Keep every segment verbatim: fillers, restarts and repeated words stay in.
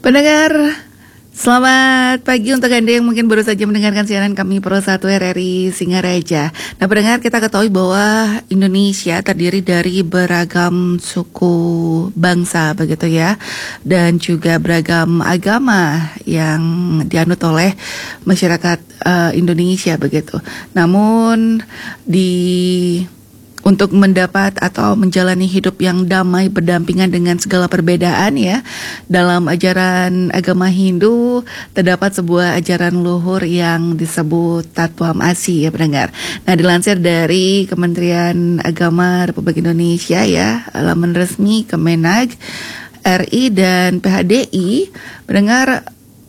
Pendengar, selamat pagi untuk Anda yang mungkin baru saja mendengarkan siaran kami Pro satu R R I Singaraja. Nah pendengar, kita ketahui bahwa Indonesia terdiri dari beragam suku bangsa begitu ya, dan juga beragam agama yang dianut oleh masyarakat uh, Indonesia begitu. Namun di untuk mendapat atau menjalani hidup yang damai berdampingan dengan segala perbedaan ya, dalam ajaran agama Hindu terdapat sebuah ajaran luhur yang disebut Tattvam Asi ya pendengar. Nah dilansir dari Kementerian Agama Republik Indonesia ya, laman resmi Kemenag R I dan P H D I, pendengar,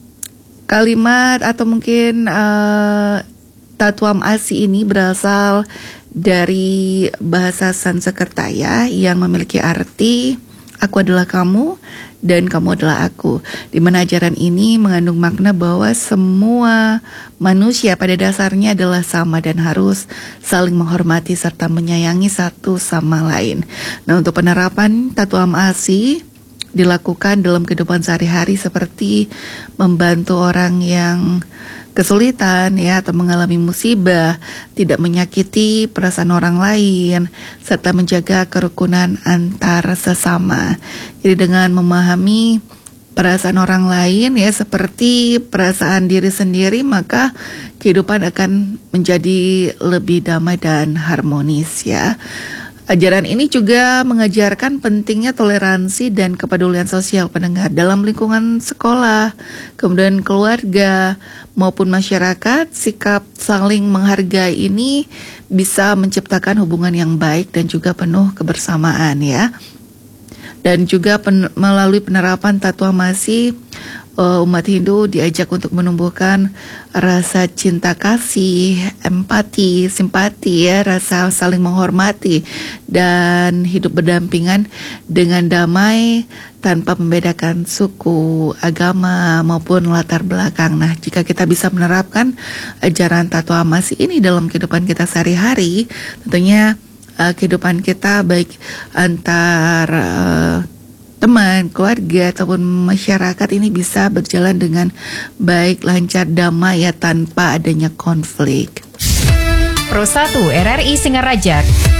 kalimat atau mungkin uh, Tattvam Asi ini berasal dari bahasa Sanskerta ya, yang memiliki arti aku adalah kamu dan kamu adalah aku, di mana ajaran ini mengandung makna bahwa semua manusia pada dasarnya adalah sama dan harus saling menghormati serta menyayangi satu sama lain. Nah untuk penerapan Tattvam Asi dilakukan dalam kehidupan sehari-hari seperti membantu orang yang kesulitan ya atau mengalami musibah, tidak menyakiti perasaan orang lain, serta menjaga kerukunan antar sesama. Jadi dengan memahami perasaan orang lain ya seperti perasaan diri sendiri, maka kehidupan akan menjadi lebih damai dan harmonis ya. Ajaran ini juga mengajarkan pentingnya toleransi dan kepedulian sosial pendengar dalam lingkungan sekolah, kemudian keluarga maupun masyarakat. Sikap saling menghargai ini bisa menciptakan hubungan yang baik dan juga penuh kebersamaan ya. Dan juga pen- melalui penerapan Tattvam Asi, uh, umat Hindu diajak untuk menumbuhkan rasa cinta kasih, empati, simpati ya, rasa saling menghormati dan hidup berdampingan dengan damai tanpa membedakan suku, agama maupun latar belakang. Nah, jika kita bisa menerapkan ajaran Tattvam Asi ini dalam kehidupan kita sehari-hari, tentunya Uh, kehidupan kita baik antar uh, teman, keluarga ataupun masyarakat ini bisa berjalan dengan baik, lancar, damai ya, tanpa adanya konflik. Pro satu R R I Singaraja.